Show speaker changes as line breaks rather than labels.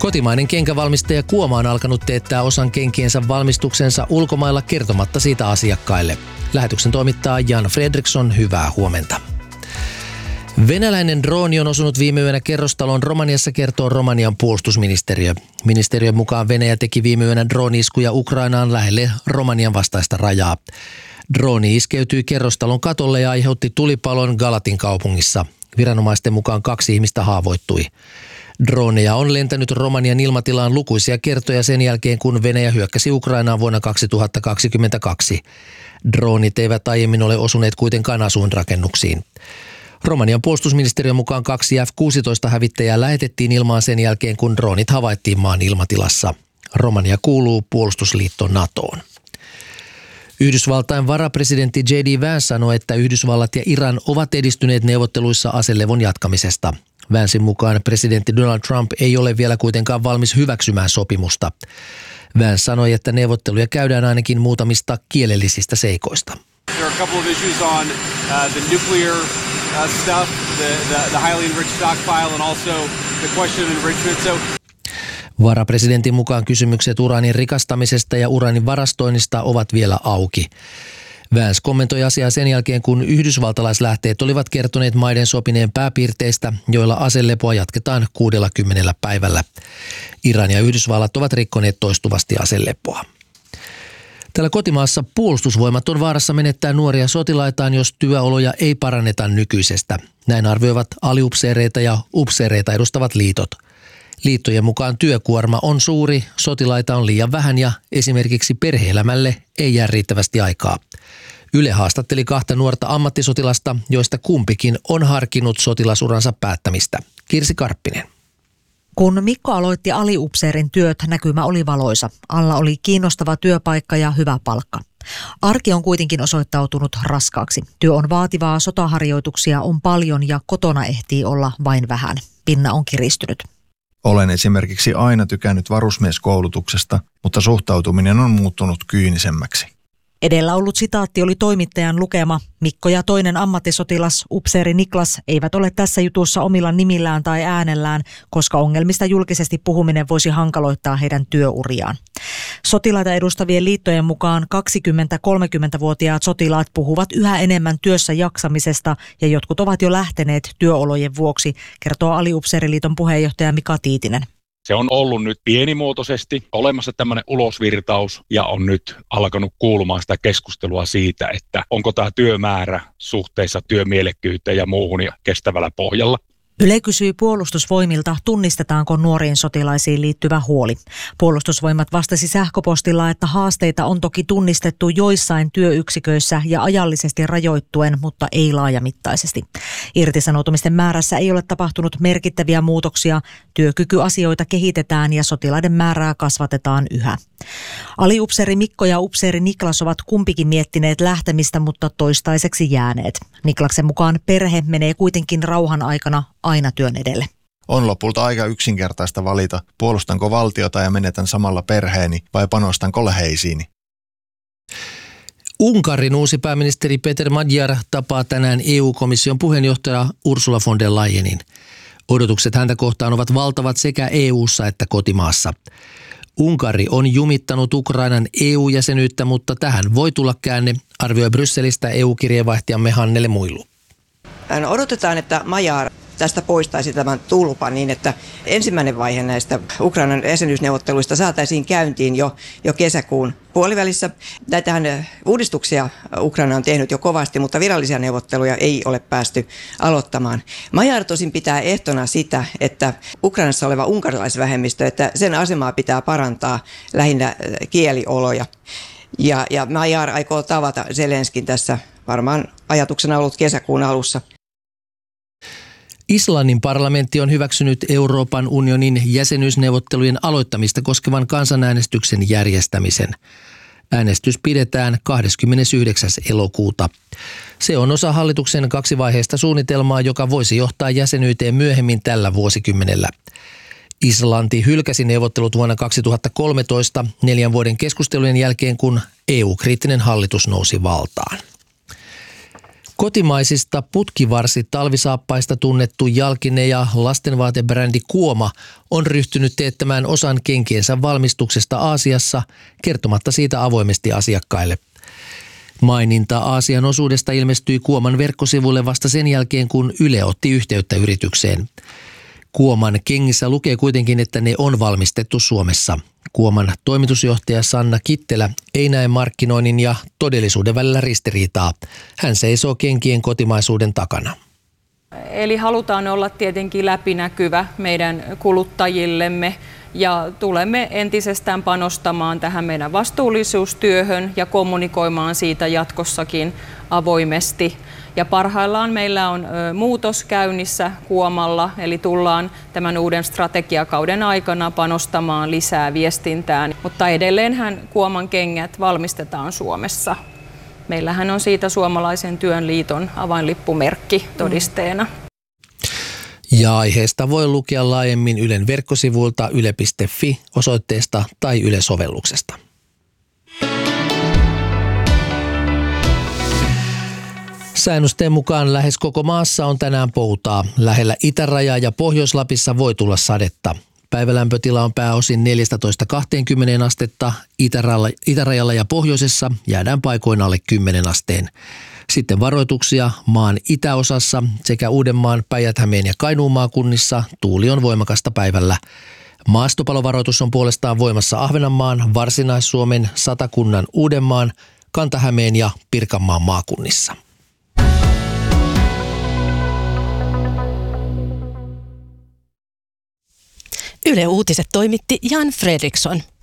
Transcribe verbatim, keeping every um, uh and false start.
Kotimainen kenkävalmistaja Kuoma on alkanut teettää osan kenkiensä valmistuksensa ulkomailla kertomatta siitä asiakkaille. Lähetyksen toimittaa Jan Fredriksson, hyvää huomenta. Venäläinen drooni on osunut viime yönä kerrostaloon Romaniassa, kertoo Romanian puolustusministeriö. Ministeriön mukaan Venäjä teki viime yönä drooni-iskuja Ukrainaan lähelle Romanian vastaista rajaa. Drooni iskeytyi kerrostalon katolle ja aiheutti tulipalon Galatin kaupungissa. Viranomaisten mukaan kaksi ihmistä haavoittui. Droneja on lentänyt Romanian ilmatilaan lukuisia kertoja sen jälkeen, kun Venäjä hyökkäsi Ukrainaan vuonna kaksituhattakaksikymmentäkaksi. Droonit eivät aiemmin ole osuneet kuitenkaan asuinrakennuksiin. Romanian puolustusministeriön mukaan kaksi F kuusitoista -hävittäjää lähetettiin ilmaan sen jälkeen, kun droonit havaittiin maan ilmatilassa. Romania kuuluu puolustusliitto NATOon. Yhdysvaltain varapresidentti J D Vance sanoi, että Yhdysvallat ja Iran ovat edistyneet neuvotteluissa aselevon jatkamisesta. Vancen mukaan presidentti Donald Trump ei ole vielä kuitenkaan valmis hyväksymään sopimusta. Vance sanoi, että neuvotteluja käydään ainakin muutamista kielellisistä seikoista.
There are a couple of issues on uh, the nuclear uh, stuff, the, the, the highly enriched stockpile, and also the question of enrichment. So
Varapresidentin mukaan kysymykset uraanin rikastamisesta ja uraanin varastoinnista ovat vielä auki. Vance kommentoi asiaa sen jälkeen, kun yhdysvaltalaislähteet olivat kertoneet maiden sopineen pääpiirteistä, joilla aselepoa jatketaan kuudellakymmenellä päivällä. Iran ja Yhdysvallat ovat rikkoneet toistuvasti aselepoa. Täällä kotimaassa puolustusvoimat on vaarassa menettää nuoria sotilaitaan, jos työoloja ei paranneta nykyisestä. Näin arvioivat aliupseereita ja upseereita edustavat liitot. Liittojen mukaan työkuorma on suuri, sotilaita on liian vähän ja esimerkiksi perhe-elämälle ei jää riittävästi aikaa. Yle haastatteli kahta nuorta ammattisotilasta, joista kumpikin on harkinnut sotilasuransa päättämistä. Kirsi Karppinen.
Kun Mikko aloitti aliupseerin työt, näkymä oli valoisa. Alla oli kiinnostava työpaikka ja hyvä palkka. Arki on kuitenkin osoittautunut raskaaksi. Työ on vaativaa, sotaharjoituksia on paljon ja kotona ehtii olla vain vähän. Pinna on kiristynyt.
Olen esimerkiksi aina tykännyt varusmieskoulutuksesta, mutta suhtautuminen on muuttunut kyynisemmäksi.
Edellä ollut sitaatti oli toimittajan lukema. Mikko ja toinen ammattisotilas, upseeri Niklas, eivät ole tässä jutussa omilla nimillään tai äänellään, koska ongelmista julkisesti puhuminen voisi hankaloittaa heidän työuriaan. Sotilaita edustavien liittojen mukaan kaksikymmentä-kolmekymmentävuotiaat sotilaat puhuvat yhä enemmän työssä jaksamisesta ja jotkut ovat jo lähteneet työolojen vuoksi, kertoo Aliupseeriliiton puheenjohtaja Mika Tiitinen.
Se on ollut nyt pienimuotoisesti olemassa tämmöinen ulosvirtaus ja on nyt alkanut kuulumaan sitä keskustelua siitä, että onko tämä työmäärä suhteessa työmielekkyyteen ja muuhun ja kestävällä pohjalla.
Yle kysyy puolustusvoimilta, tunnistetaanko nuoriin sotilaisiin liittyvä huoli. Puolustusvoimat vastasi sähköpostilla, että haasteita on toki tunnistettu joissain työyksiköissä ja ajallisesti rajoittuen, mutta ei laajamittaisesti. Irtisanoutumisten määrässä ei ole tapahtunut merkittäviä muutoksia. Työkykyasioita kehitetään ja sotilaiden määrää kasvatetaan yhä. Aliupseeri Mikko ja upseeri Niklas ovat kumpikin miettineet lähtemistä, mutta toistaiseksi jääneet. Niklaksen mukaan perhe menee kuitenkin rauhan aikana aina työn edelle.
On lopulta aika yksinkertaista valita, puolustanko valtiota ja menetän samalla perheeni vai panostanko läheisiini.
Unkarin uusi pääministeri Peter Magyar tapaa tänään E U-komission puheenjohtaja Ursula von der Leyenin. Odotukset häntä kohtaan ovat valtavat sekä E U:ssa että kotimaassa. Unkari on jumittanut Ukrainan E U-jäsenyyttä, mutta tähän voi tulla käänne, arvioi Brysselistä E U-kirjeenvaihtajamme Hannele Muilu.
Odotetaan, että Magyar tästä poistaisi tämän tulpan niin, että ensimmäinen vaihe näistä Ukrainan jäsenyysneuvotteluista saataisiin käyntiin jo, jo kesäkuun puolivälissä. Näitähän uudistuksia Ukraina on tehnyt jo kovasti, mutta virallisia neuvotteluja ei ole päästy aloittamaan. Magyar tosin pitää ehtona sitä, että Ukrainassa oleva unkarilaisvähemmistö, että sen asemaa pitää parantaa lähinnä kielioloja. Ja, ja Magyar aikoo tavata Zelenskin tässä varmaan ajatuksena ollut kesäkuun alussa.
Islannin parlamentti on hyväksynyt Euroopan unionin jäsenyysneuvottelujen aloittamista koskevan kansanäänestyksen järjestämisen. Äänestys pidetään kahdeskymmenesyhdeksäs elokuuta. Se on osa hallituksen kaksivaiheista suunnitelmaa, joka voisi johtaa jäsenyyteen myöhemmin tällä vuosikymmenellä. Islanti hylkäsi neuvottelut vuonna kaksituhattakolmetoista neljän vuoden keskustelujen jälkeen, kun E U-kriittinen hallitus nousi valtaan. Kotimaisista putkivarsi-talvisaappaista tunnettu jalkine- ja lastenvaatebrändi Kuoma on ryhtynyt teettämään osan kenkiensä valmistuksesta Aasiassa kertomatta siitä avoimesti asiakkaille. Maininta Aasian osuudesta ilmestyi Kuoman verkkosivuille vasta sen jälkeen, kun Yle otti yhteyttä yritykseen. Kuoman kengissä lukee kuitenkin, että ne on valmistettu Suomessa. Kuoman toimitusjohtaja Sanna Kittelä ei näe markkinoinnin ja todellisuuden välillä ristiriitaa. Hän seisoo kenkien kotimaisuuden takana.
Eli halutaan olla tietenkin läpinäkyvä meidän kuluttajillemme ja tulemme entisestään panostamaan tähän meidän vastuullisuustyöhön ja kommunikoimaan siitä jatkossakin avoimesti. Ja parhaillaan meillä on muutos käynnissä Kuomalla, eli tullaan tämän uuden strategiakauden aikana panostamaan lisää viestintään. Mutta edelleenhän Kuoman kengät valmistetaan Suomessa. Meillähän on siitä Suomalaisen työn liiton avainlippumerkki todisteena.
Ja aiheesta voi lukea laajemmin Ylen verkkosivuilta yle piste fi osoitteesta tai Yle-sovelluksesta. Säännösten mukaan lähes koko maassa on tänään poutaa. Lähellä itärajaa ja Pohjois-Lapissa voi tulla sadetta. Päivälämpötila on pääosin neljätoista kaksikymmentä astetta, itärajalla, itärajalla ja pohjoisessa jäädään paikoin alle kymmenen asteen. Sitten varoituksia maan itäosassa sekä Uudenmaan, Päijät-Hämeen ja Kainuun maakunnissa tuuli on voimakasta päivällä. Maastopalovaroitus on puolestaan voimassa Ahvenanmaan, Varsinais-Suomen, Satakunnan, Uudenmaan, Kanta-Hämeen ja Pirkanmaan maakunnissa.
Yle Uutiset toimitti Jan Fredriksson.